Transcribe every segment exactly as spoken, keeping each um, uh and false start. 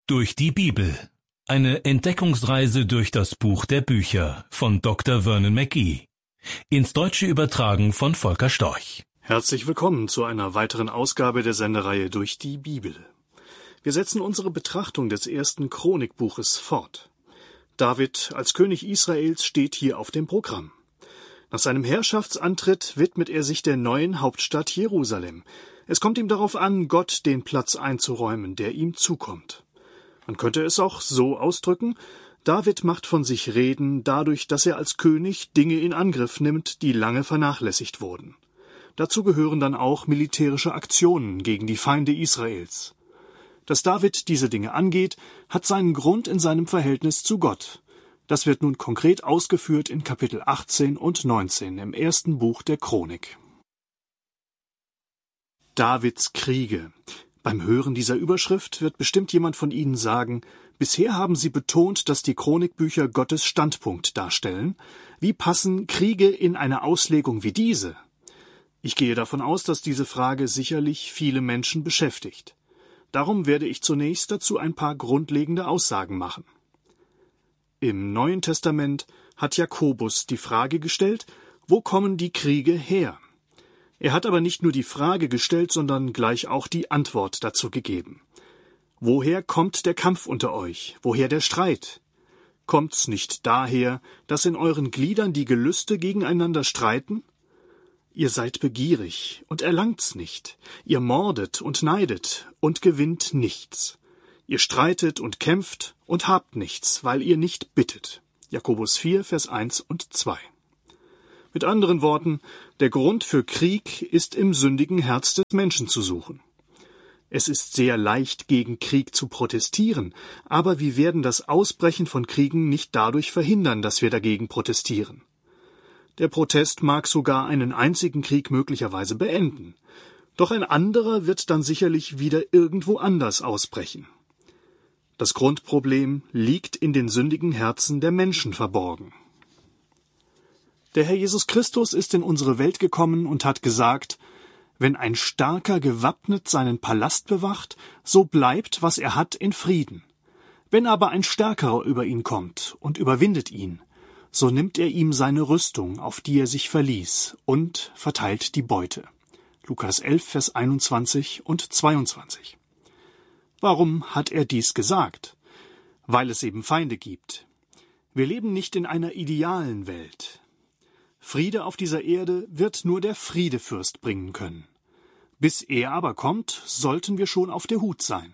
Durch die Bibel. Eine Entdeckungsreise durch das Buch der Bücher von Doktor Vernon McGee. Ins Deutsche übertragen von Volker Storch. Herzlich willkommen zu einer weiteren Ausgabe der Sendereihe Durch die Bibel. Wir setzen unsere Betrachtung des ersten Chronikbuches fort. David als König Israels steht hier auf dem Programm. Nach seinem Herrschaftsantritt widmet er sich der neuen Hauptstadt Jerusalem. Es kommt ihm darauf an, Gott den Platz einzuräumen, der ihm zukommt. Man könnte es auch so ausdrücken: David macht von sich reden, dadurch, dass er als König Dinge in Angriff nimmt, die lange vernachlässigt wurden. Dazu gehören dann auch militärische Aktionen gegen die Feinde Israels. Dass David diese Dinge angeht, hat seinen Grund in seinem Verhältnis zu Gott. Das wird nun konkret ausgeführt in Kapitel achtzehn und neunzehn im ersten Buch der Chronik. Davids Kriege. Beim Hören dieser Überschrift wird bestimmt jemand von Ihnen sagen: Bisher haben Sie betont, dass die Chronikbücher Gottes Standpunkt darstellen. Wie passen Kriege in eine Auslegung wie diese? Ich gehe davon aus, dass diese Frage sicherlich viele Menschen beschäftigt. Darum werde ich zunächst dazu ein paar grundlegende Aussagen machen. Im Neuen Testament hat Jakobus die Frage gestellt: Wo kommen die Kriege her? Er hat aber nicht nur die Frage gestellt, sondern gleich auch die Antwort dazu gegeben. Woher kommt der Kampf unter euch? Woher der Streit? Kommt's nicht daher, dass in euren Gliedern die Gelüste gegeneinander streiten? Ihr seid begierig und erlangt's nicht. Ihr mordet und neidet und gewinnt nichts. Ihr streitet und kämpft und habt nichts, weil ihr nicht bittet. Jakobus vier, Vers eins und zwei. Mit anderen Worten, der Grund für Krieg ist im sündigen Herz des Menschen zu suchen. Es ist sehr leicht, gegen Krieg zu protestieren, aber wir werden das Ausbrechen von Kriegen nicht dadurch verhindern, dass wir dagegen protestieren. Der Protest mag sogar einen einzigen Krieg möglicherweise beenden, doch ein anderer wird dann sicherlich wieder irgendwo anders ausbrechen. Das Grundproblem liegt in den sündigen Herzen der Menschen verborgen. Der Herr Jesus Christus ist in unsere Welt gekommen und hat gesagt: Wenn ein Starker gewappnet seinen Palast bewacht, so bleibt, was er hat, in Frieden. Wenn aber ein Stärkerer über ihn kommt und überwindet ihn, so nimmt er ihm seine Rüstung, auf die er sich verließ, und verteilt die Beute. Lukas elf, Vers einundzwanzig und zweiundzwanzig. Warum hat er dies gesagt? Weil es eben Feinde gibt. Wir leben nicht in einer idealen Welt. Friede auf dieser Erde wird nur der Friedefürst bringen können. Bis er aber kommt, sollten wir schon auf der Hut sein.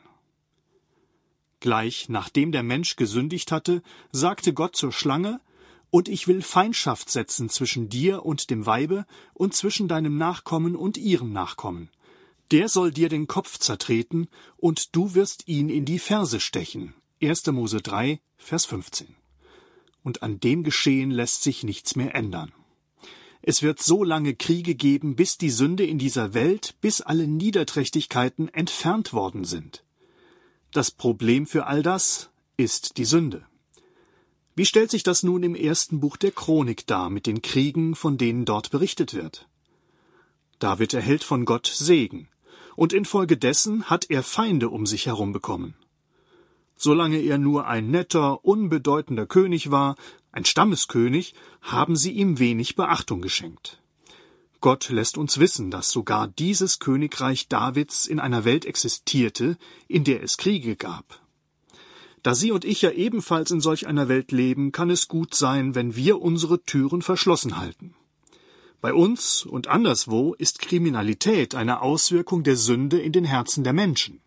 Gleich nachdem der Mensch gesündigt hatte, sagte Gott zur Schlange: Und ich will Feindschaft setzen zwischen dir und dem Weibe und zwischen deinem Nachkommen und ihrem Nachkommen. Der soll dir den Kopf zertreten, und du wirst ihn in die Ferse stechen. erster Mose drei, Vers fünfzehn. Und an dem Geschehen lässt sich nichts mehr ändern. Es wird so lange Kriege geben, bis die Sünde in dieser Welt, bis alle Niederträchtigkeiten entfernt worden sind. Das Problem für all das ist die Sünde. Wie stellt sich das nun im ersten Buch der Chronik dar mit den Kriegen, von denen dort berichtet wird? David erhält von Gott Segen, und infolgedessen hat er Feinde um sich herum bekommen. Solange er nur ein netter, unbedeutender König war, ein Stammeskönig, haben sie ihm wenig Beachtung geschenkt. Gott lässt uns wissen, dass sogar dieses Königreich Davids in einer Welt existierte, in der es Kriege gab. Da Sie und ich ja ebenfalls in solch einer Welt leben, kann es gut sein, wenn wir unsere Türen verschlossen halten. Bei uns und anderswo ist Kriminalität eine Auswirkung der Sünde in den Herzen der Menschen.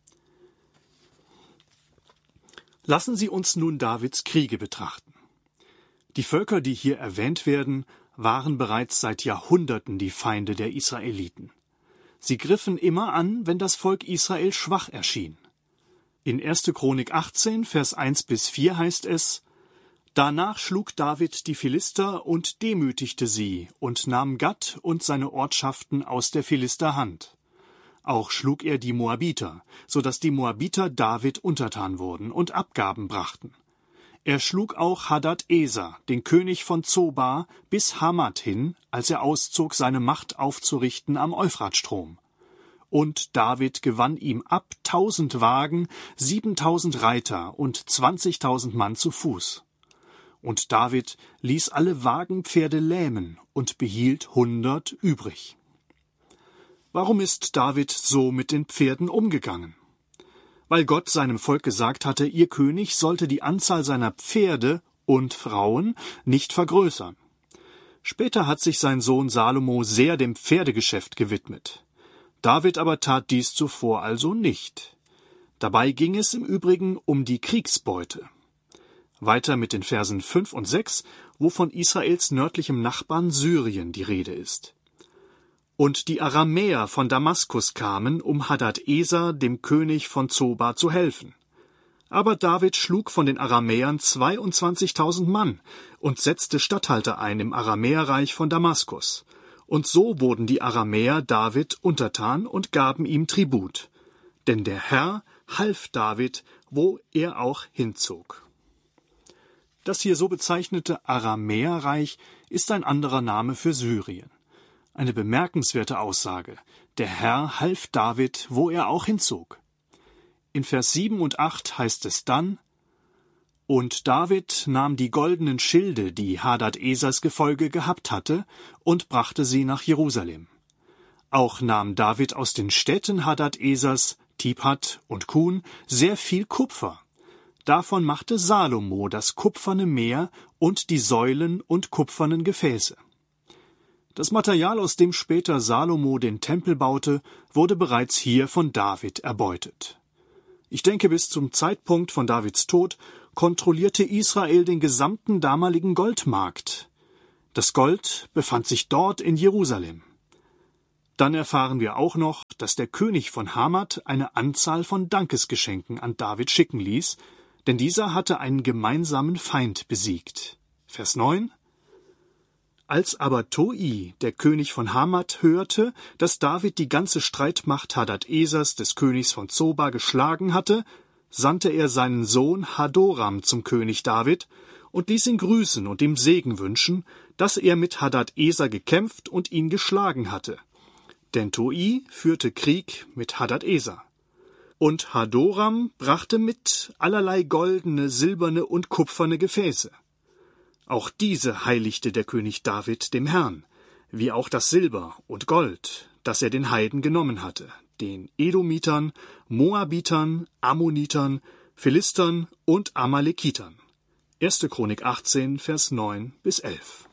Lassen Sie uns nun Davids Kriege betrachten. Die Völker, die hier erwähnt werden, waren bereits seit Jahrhunderten die Feinde der Israeliten. Sie griffen immer an, wenn das Volk Israel schwach erschien. In erster Chronik achtzehn, Vers eins bis vier heißt es: Danach schlug David die Philister und demütigte sie und nahm Gat und seine Ortschaften aus der Philister Hand. Auch schlug er die Moabiter, so dass die Moabiter David untertan wurden und Abgaben brachten. Er schlug auch Hadad-Eser, den König von Zoba, bis Hamat hin, als er auszog, seine Macht aufzurichten am Euphratstrom. und David gewann ihm ab tausend Wagen, siebentausend Reiter und zwanzigtausend Mann zu Fuß. Und David ließ alle Wagenpferde lähmen und behielt hundert übrig. Warum ist David so mit den Pferden umgegangen? Weil Gott seinem Volk gesagt hatte, ihr König sollte die Anzahl seiner Pferde und Frauen nicht vergrößern. Später hat sich sein Sohn Salomo sehr dem Pferdegeschäft gewidmet. David aber tat dies zuvor also nicht. Dabei ging es im Übrigen um die Kriegsbeute. Weiter mit den Versen fünf und sechs, wo von Israels nördlichem Nachbarn Syrien die Rede ist. Und die Aramäer von Damaskus kamen, um Hadad-Eser, dem König von Zoba, zu helfen. Aber David schlug von den Aramäern zweiundzwanzigtausend Mann und setzte Statthalter ein im Aramäerreich von Damaskus. Und so wurden die Aramäer David untertan und gaben ihm Tribut. Denn der Herr half David, wo er auch hinzog. Das hier so bezeichnete Aramäerreich ist ein anderer Name für Syrien. Eine bemerkenswerte Aussage. Der Herr half David, wo er auch hinzog. In Vers sieben und acht heißt es dann: Und David nahm die goldenen Schilde, die Hadad-Esers Gefolge gehabt hatte, und brachte sie nach Jerusalem. Auch nahm David aus den Städten Hadad-Esers, Tibhat und Kun, sehr viel Kupfer. Davon machte Salomo das kupferne Meer und die Säulen und kupfernen Gefäße. Das Material, aus dem später Salomo den Tempel baute, wurde bereits hier von David erbeutet. Ich denke, bis zum Zeitpunkt von Davids Tod kontrollierte Israel den gesamten damaligen Goldmarkt. Das Gold befand sich dort in Jerusalem. Dann erfahren wir auch noch, dass der König von Hamat eine Anzahl von Dankesgeschenken an David schicken ließ, denn dieser hatte einen gemeinsamen Feind besiegt. Vers neun: Als aber Toi, der König von Hamat, hörte, dass David die ganze Streitmacht Hadad-Esers, des Königs von Zoba, geschlagen hatte, sandte er seinen Sohn Hadoram zum König David und ließ ihn grüßen und ihm Segen wünschen, dass er mit Hadad-Eser gekämpft und ihn geschlagen hatte. Denn Toi führte Krieg mit Hadad-Eser. Und Hadoram brachte mit allerlei goldene, silberne und kupferne Gefäße. Auch diese heiligte der König David dem Herrn, wie auch das Silber und Gold, das er den Heiden genommen hatte, den Edomitern, Moabitern, Ammonitern, Philistern und Amalekitern. erste Chronik achtzehn, Vers neun bis elf.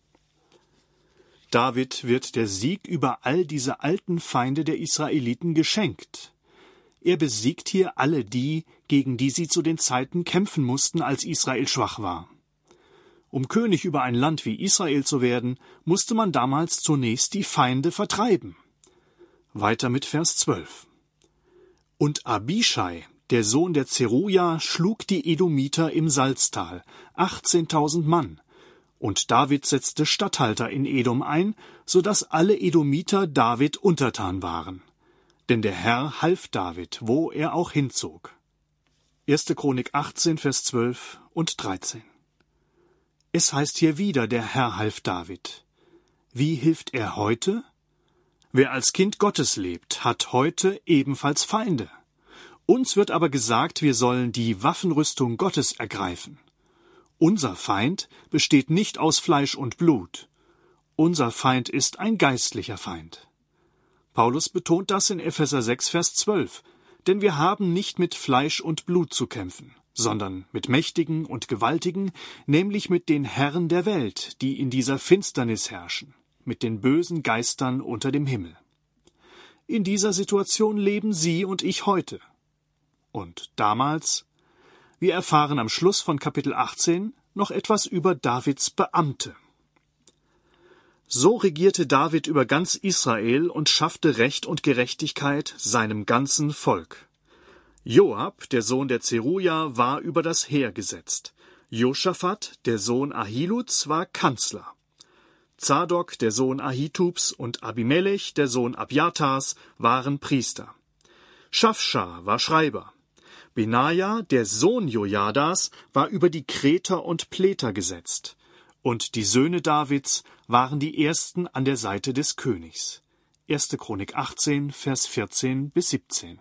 David wird der Sieg über all diese alten Feinde der Israeliten geschenkt. Er besiegt hier alle die, gegen die sie zu den Zeiten kämpfen mussten, als Israel schwach war. Um König über ein Land wie Israel zu werden, musste man damals zunächst die Feinde vertreiben. Weiter mit Vers zwölf. Und Abischai, der Sohn der Zeruja, schlug die Edomiter im Salztal, achtzehntausend Mann, und David setzte Statthalter in Edom ein, so dass alle Edomiter David untertan waren. Denn der Herr half David, wo er auch hinzog. erste Chronik achtzehn, Vers zwölf und dreizehn. Es heißt hier wieder, der Herr half David. Wie hilft er heute? Wer als Kind Gottes lebt, hat heute ebenfalls Feinde. Uns wird aber gesagt, wir sollen die Waffenrüstung Gottes ergreifen. Unser Feind besteht nicht aus Fleisch und Blut. Unser Feind ist ein geistlicher Feind. Paulus betont das in Epheser sechs, Vers zwölf, denn wir haben nicht mit Fleisch und Blut zu kämpfen, sondern mit Mächtigen und Gewaltigen, nämlich mit den Herren der Welt, die in dieser Finsternis herrschen, mit den bösen Geistern unter dem Himmel. In dieser Situation leben Sie und ich heute. Und damals? Wir erfahren am Schluss von Kapitel achtzehn noch etwas über Davids Beamte. So regierte David über ganz Israel und schaffte Recht und Gerechtigkeit seinem ganzen Volk. Joab, der Sohn der Zeruja, war über das Heer gesetzt. Josaphat, der Sohn Ahiluds, war Kanzler. Zadok, der Sohn Ahitubs, und Abimelech, der Sohn Abjatars, waren Priester. Schafscha war Schreiber. Benaja, der Sohn Jojadas, war über die Kreter und Pleter gesetzt. Und die Söhne Davids waren die ersten an der Seite des Königs. erste Chronik achtzehn, Vers vierzehn bis siebzehn.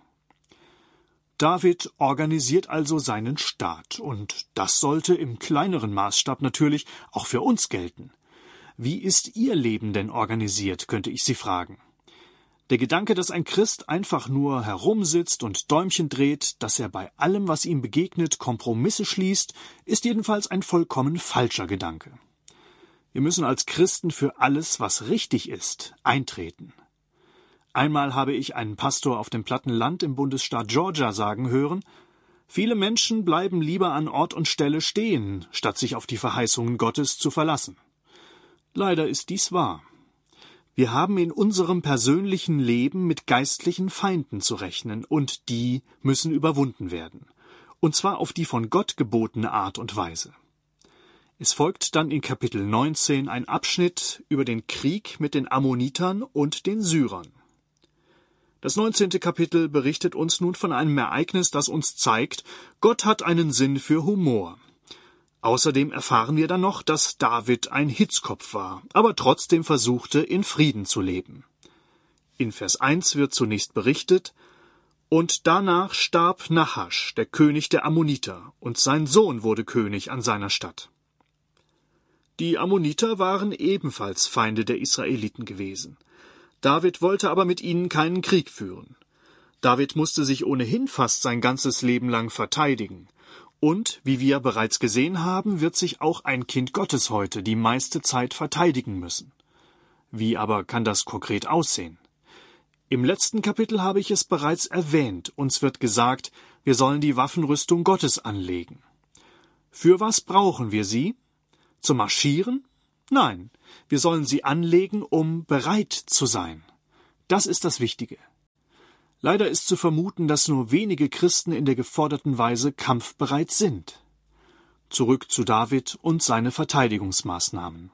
David organisiert also seinen Staat, und das sollte im kleineren Maßstab natürlich auch für uns gelten. Wie ist Ihr Leben denn organisiert, könnte ich Sie fragen. Der Gedanke, dass ein Christ einfach nur herumsitzt und Däumchen dreht, dass er bei allem, was ihm begegnet, Kompromisse schließt, ist jedenfalls ein vollkommen falscher Gedanke. Wir müssen als Christen für alles, was richtig ist, eintreten. Einmal habe ich einen Pastor auf dem platten Land im Bundesstaat Georgia sagen hören, viele Menschen bleiben lieber an Ort und Stelle stehen, statt sich auf die Verheißungen Gottes zu verlassen. Leider ist dies wahr. Wir haben in unserem persönlichen Leben mit geistlichen Feinden zu rechnen, und die müssen überwunden werden. Und zwar auf die von Gott gebotene Art und Weise. Es folgt dann in Kapitel neunzehn ein Abschnitt über den Krieg mit den Ammonitern und den Syrern. Das neunzehnte Kapitel berichtet uns nun von einem Ereignis, das uns zeigt, Gott hat einen Sinn für Humor. Außerdem erfahren wir dann noch, dass David ein Hitzkopf war, aber trotzdem versuchte, in Frieden zu leben. In Vers eins wird zunächst berichtet, und danach starb Nahasch, der König der Ammoniter, und sein Sohn wurde König an seiner Stadt. Die Ammoniter waren ebenfalls Feinde der Israeliten gewesen. David wollte aber mit ihnen keinen Krieg führen. David musste sich ohnehin fast sein ganzes Leben lang verteidigen. Und, wie wir bereits gesehen haben, wird sich auch ein Kind Gottes heute die meiste Zeit verteidigen müssen. Wie aber kann das konkret aussehen? Im letzten Kapitel habe ich es bereits erwähnt. Uns wird gesagt, wir sollen die Waffenrüstung Gottes anlegen. Für was brauchen wir sie? Zum Marschieren? Nein, wir sollen sie anlegen, um bereit zu sein. Das ist das Wichtige. Leider ist zu vermuten, dass nur wenige Christen in der geforderten Weise kampfbereit sind. Zurück zu David und seine Verteidigungsmaßnahmen.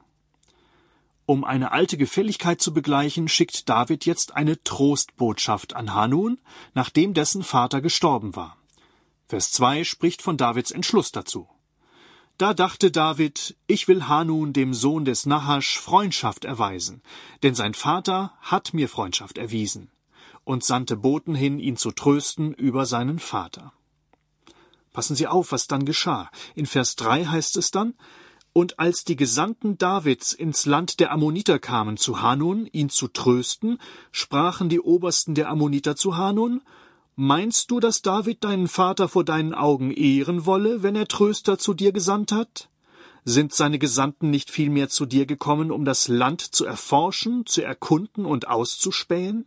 Um eine alte Gefälligkeit zu begleichen, schickt David jetzt eine Trostbotschaft an Hanun, nachdem dessen Vater gestorben war. Vers zwei spricht von Davids Entschluss dazu. Da dachte David, ich will Hanun, dem Sohn des Nahasch, Freundschaft erweisen, denn sein Vater hat mir Freundschaft erwiesen, und sandte Boten hin, ihn zu trösten über seinen Vater. Passen Sie auf, was dann geschah. In Vers drei heißt es dann, und als die Gesandten Davids ins Land der Ammoniter kamen zu Hanun, ihn zu trösten, sprachen die Obersten der Ammoniter zu Hanun, meinst du, dass David deinen Vater vor deinen Augen ehren wolle, wenn er Tröster zu dir gesandt hat? Sind seine Gesandten nicht vielmehr zu dir gekommen, um das Land zu erforschen, zu erkunden und auszuspähen?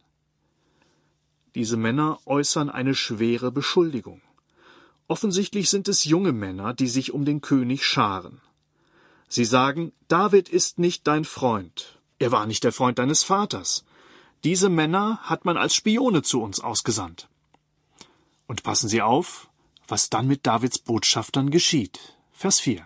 Diese Männer äußern eine schwere Beschuldigung. Offensichtlich sind es junge Männer, die sich um den König scharen. Sie sagen, David ist nicht dein Freund. Er war nicht der Freund deines Vaters. Diese Männer hat man als Spione zu uns ausgesandt. Und passen Sie auf, was dann mit Davids Botschaftern geschieht. Vers vier.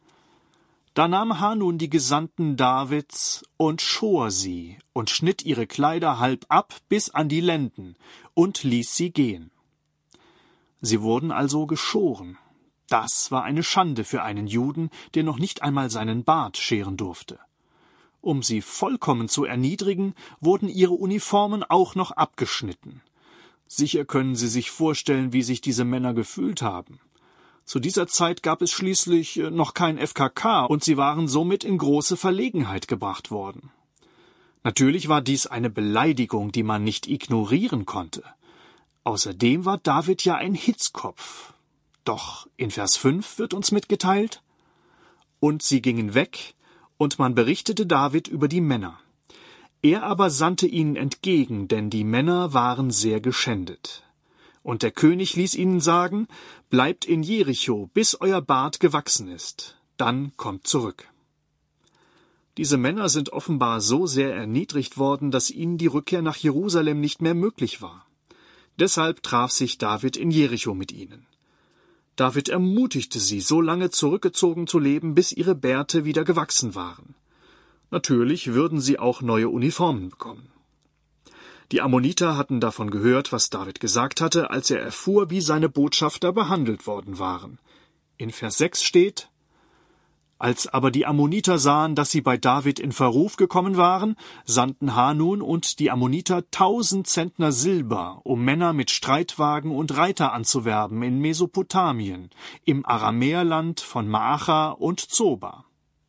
Da nahm Hanun die Gesandten Davids und schor sie und schnitt ihre Kleider halb ab bis an die Lenden und ließ sie gehen. Sie wurden also geschoren. Das war eine Schande für einen Juden, der noch nicht einmal seinen Bart scheren durfte. Um sie vollkommen zu erniedrigen, wurden ihre Uniformen auch noch abgeschnitten. Sicher können Sie sich vorstellen, wie sich diese Männer gefühlt haben. Zu dieser Zeit gab es schließlich noch kein F K K und sie waren somit in große Verlegenheit gebracht worden. Natürlich war dies eine Beleidigung, die man nicht ignorieren konnte. Außerdem war David ja ein Hitzkopf. Doch in Vers fünf wird uns mitgeteilt, und sie gingen weg, und man berichtete David über die Männer. Er aber sandte ihnen entgegen, denn die Männer waren sehr geschändet. Und der König ließ ihnen sagen, bleibt in Jericho, bis euer Bart gewachsen ist, dann kommt zurück. Diese Männer sind offenbar so sehr erniedrigt worden, dass ihnen die Rückkehr nach Jerusalem nicht mehr möglich war. Deshalb traf sich David in Jericho mit ihnen. David ermutigte sie, so lange zurückgezogen zu leben, bis ihre Bärte wieder gewachsen waren. Natürlich würden sie auch neue Uniformen bekommen. Die Ammoniter hatten davon gehört, was David gesagt hatte, als er erfuhr, wie seine Botschafter behandelt worden waren. In Vers sechs steht, Als aber die Ammoniter sahen, dass sie bei David in Verruf gekommen waren, sandten Hanun und die Ammoniter tausend Zentner Silber, um Männer mit Streitwagen und Reiter anzuwerben in Mesopotamien, im Aramäerland von Maacha und Zoba.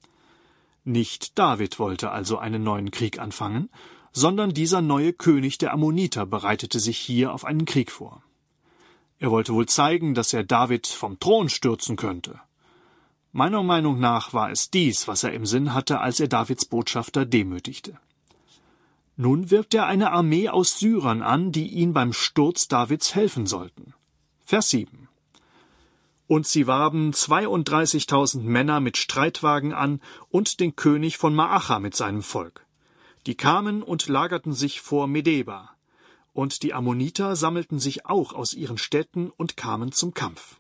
Nicht David wollte also einen neuen Krieg anfangen, sondern dieser neue König der Ammoniter bereitete sich hier auf einen Krieg vor. Er wollte wohl zeigen, dass er David vom Thron stürzen könnte. Meiner Meinung nach war es dies, was er im Sinn hatte, als er Davids Botschafter demütigte. Nun wirbt er eine Armee aus Syrern an, die ihm beim Sturz Davids helfen sollten. Vers sieben. Und sie warben zweiunddreißigtausend Männer mit Streitwagen an und den König von Maacha mit seinem Volk. Die kamen und lagerten sich vor Medeba. Und die Ammoniter sammelten sich auch aus ihren Städten und kamen zum Kampf.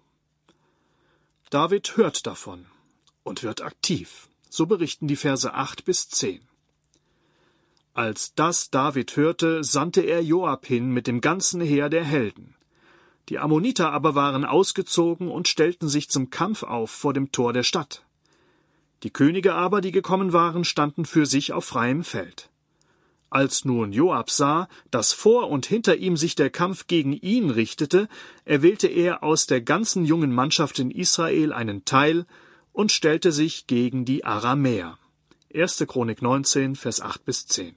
David hört davon und wird aktiv. So berichten die Verse acht bis zehn. Als das David hörte, sandte er Joab hin mit dem ganzen Heer der Helden. Die Ammoniter aber waren ausgezogen und stellten sich zum Kampf auf vor dem Tor der Stadt. Die Könige aber, die gekommen waren, standen für sich auf freiem Feld. Als nun Joab sah, dass vor und hinter ihm sich der Kampf gegen ihn richtete, erwählte er aus der ganzen jungen Mannschaft in Israel einen Teil und stellte sich gegen die Aramäer. erste Chronik neunzehn, Vers acht bis zehn.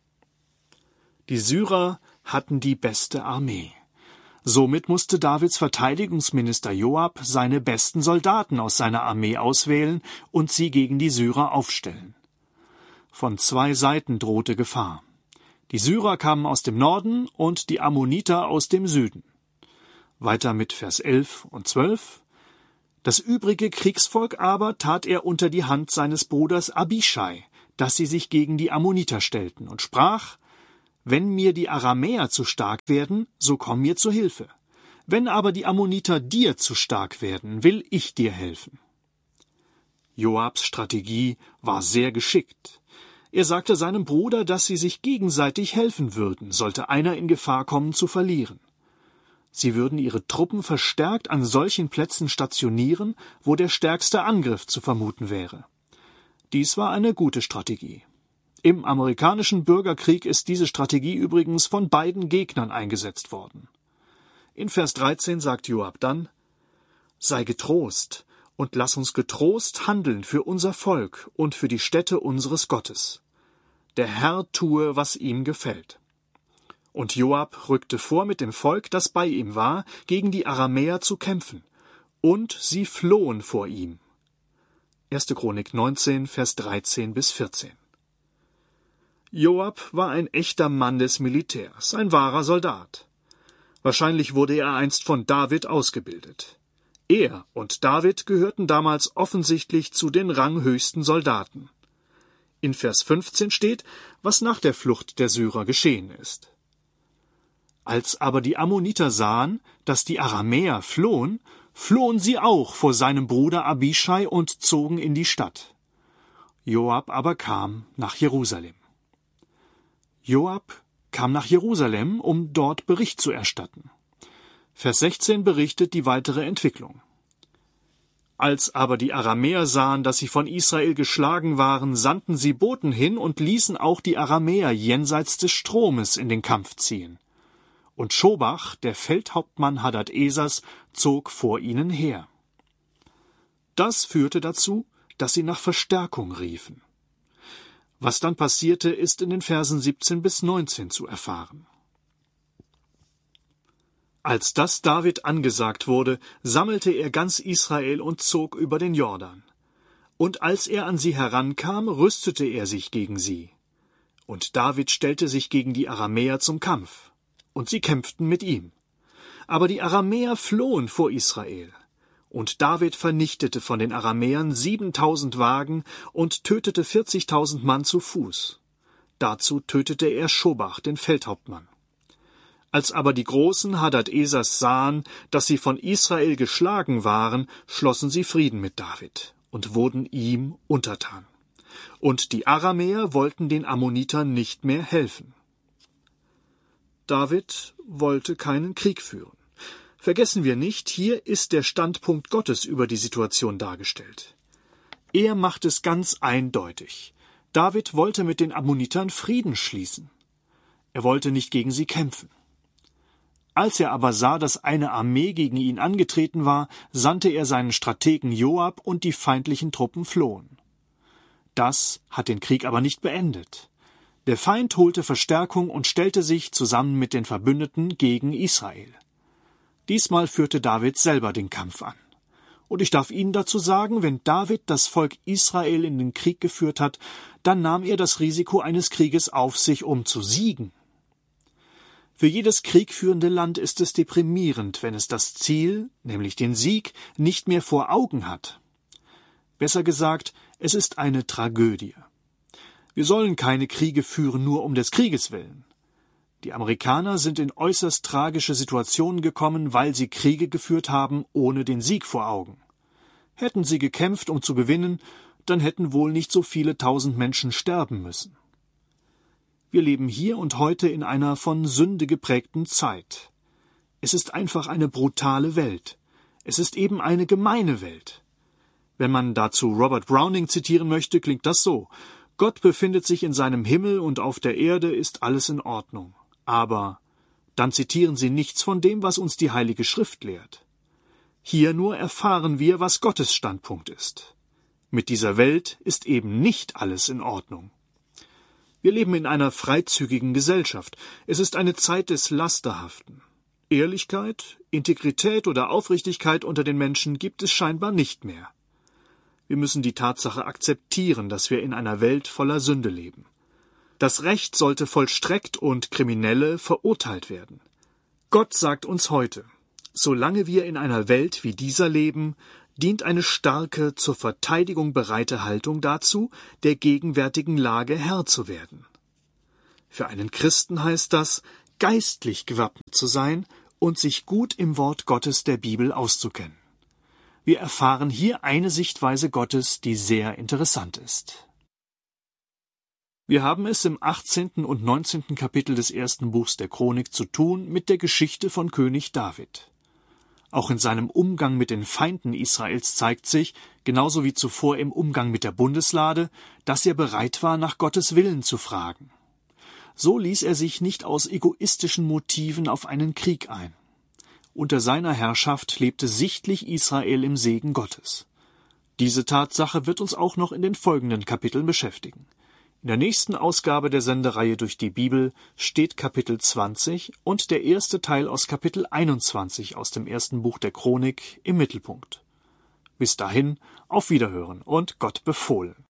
Die Syrer hatten die beste Armee. Somit musste Davids Verteidigungsminister Joab seine besten Soldaten aus seiner Armee auswählen und sie gegen die Syrer aufstellen. Von zwei Seiten drohte Gefahr. Die Syrer kamen aus dem Norden und die Ammoniter aus dem Süden. Weiter mit Vers elf und zwölf. Das übrige Kriegsvolk aber tat er unter die Hand seines Bruders Abischai, dass sie sich gegen die Ammoniter stellten, und sprach: Wenn mir die Aramäer zu stark werden, so komm mir zu Hilfe. Wenn aber die Ammoniter dir zu stark werden, will ich dir helfen. Joabs Strategie war sehr geschickt. Er sagte seinem Bruder, dass sie sich gegenseitig helfen würden, sollte einer in Gefahr kommen zu verlieren. Sie würden ihre Truppen verstärkt an solchen Plätzen stationieren, wo der stärkste Angriff zu vermuten wäre. Dies war eine gute Strategie. Im amerikanischen Bürgerkrieg ist diese Strategie übrigens von beiden Gegnern eingesetzt worden. In Vers dreizehn sagt Joab dann: Sei getrost und lass uns getrost handeln für unser Volk und für die Stätte unseres Gottes. Der Herr tue, was ihm gefällt. Und Joab rückte vor mit dem Volk, das bei ihm war, gegen die Aramäer zu kämpfen, und sie flohen vor ihm. erste Chronik neunzehn, Vers dreizehn bis vierzehn. Joab war ein echter Mann des Militärs, ein wahrer Soldat. Wahrscheinlich wurde er einst von David ausgebildet. Er und David gehörten damals offensichtlich zu den ranghöchsten Soldaten. In Vers fünfzehn steht, was nach der Flucht der Syrer geschehen ist. Als aber die Ammoniter sahen, dass die Aramäer flohen, flohen sie auch vor seinem Bruder Abischai und zogen in die Stadt. Joab aber kam nach Jerusalem. Joab kam nach Jerusalem, um dort Bericht zu erstatten. Vers sechzehn berichtet die weitere Entwicklung. Als aber die Aramäer sahen, dass sie von Israel geschlagen waren, sandten sie Boten hin und ließen auch die Aramäer jenseits des Stromes in den Kampf ziehen. Und Schobach, der Feldhauptmann Hadad-Esers, zog vor ihnen her. Das führte dazu, dass sie nach Verstärkung riefen. Was dann passierte, ist in den Versen siebzehn bis neunzehn zu erfahren. Als das David angesagt wurde, sammelte er ganz Israel und zog über den Jordan. Und als er an sie herankam, rüstete er sich gegen sie. Und David stellte sich gegen die Aramäer zum Kampf. Und sie kämpften mit ihm. Aber die Aramäer flohen vor Israel. Und David vernichtete von den Aramäern siebentausend Wagen und tötete vierzigtausend Mann zu Fuß. Dazu tötete er Schobach, den Feldhauptmann. Als aber die Großen Hadad-Esers sahen, dass sie von Israel geschlagen waren, schlossen sie Frieden mit David und wurden ihm untertan. Und die Aramäer wollten den Ammonitern nicht mehr helfen. David wollte keinen Krieg führen. Vergessen wir nicht, hier ist der Standpunkt Gottes über die Situation dargestellt. Er macht es ganz eindeutig. David wollte mit den Ammonitern Frieden schließen. Er wollte nicht gegen sie kämpfen. Als er aber sah, dass eine Armee gegen ihn angetreten war, sandte er seinen Strategen Joab und die feindlichen Truppen flohen. Das hat den Krieg aber nicht beendet. Der Feind holte Verstärkung und stellte sich zusammen mit den Verbündeten gegen Israel. Diesmal führte David selber den Kampf an. Und ich darf Ihnen dazu sagen, wenn David das Volk Israel in den Krieg geführt hat, dann nahm er das Risiko eines Krieges auf sich, um zu siegen. Für jedes kriegführende Land ist es deprimierend, wenn es das Ziel, nämlich den Sieg, nicht mehr vor Augen hat. Besser gesagt, es ist eine Tragödie. Wir sollen keine Kriege führen nur um des Krieges willen. Die Amerikaner sind in äußerst tragische Situationen gekommen, weil sie Kriege geführt haben, ohne den Sieg vor Augen. Hätten sie gekämpft, um zu gewinnen, dann hätten wohl nicht so viele tausend Menschen sterben müssen. Wir leben hier und heute in einer von Sünde geprägten Zeit. Es ist einfach eine brutale Welt. Es ist eben eine gemeine Welt. Wenn man dazu Robert Browning zitieren möchte, klingt das so: Gott befindet sich in seinem Himmel und auf der Erde ist alles in Ordnung. Aber dann zitieren Sie nichts von dem, was uns die Heilige Schrift lehrt. Hier nur erfahren wir, was Gottes Standpunkt ist. Mit dieser Welt ist eben nicht alles in Ordnung. Wir leben in einer freizügigen Gesellschaft. Es ist eine Zeit des Lasterhaften. Ehrlichkeit, Integrität oder Aufrichtigkeit unter den Menschen gibt es scheinbar nicht mehr. Wir müssen die Tatsache akzeptieren, dass wir in einer Welt voller Sünde leben. Das Recht sollte vollstreckt und Kriminelle verurteilt werden. Gott sagt uns heute: Solange wir in einer Welt wie dieser leben, dient eine starke, zur Verteidigung bereite Haltung dazu, der gegenwärtigen Lage Herr zu werden. Für einen Christen heißt das, geistlich gewappnet zu sein und sich gut im Wort Gottes der Bibel auszukennen. Wir erfahren hier eine Sichtweise Gottes, die sehr interessant ist. Wir haben es im achtzehnten und neunzehnten Kapitel des ersten Buchs der Chronik zu tun mit der Geschichte von König David. Auch in seinem Umgang mit den Feinden Israels zeigt sich, genauso wie zuvor im Umgang mit der Bundeslade, dass er bereit war, nach Gottes Willen zu fragen. So ließ er sich nicht aus egoistischen Motiven auf einen Krieg ein. Unter seiner Herrschaft lebte sichtlich Israel im Segen Gottes. Diese Tatsache wird uns auch noch in den folgenden Kapiteln beschäftigen. In der nächsten Ausgabe der Sendereihe durch die Bibel steht Kapitel zwanzig und der erste Teil aus Kapitel einundzwanzig aus dem ersten Buch der Chronik im Mittelpunkt. Bis dahin, auf Wiederhören und Gott befohlen.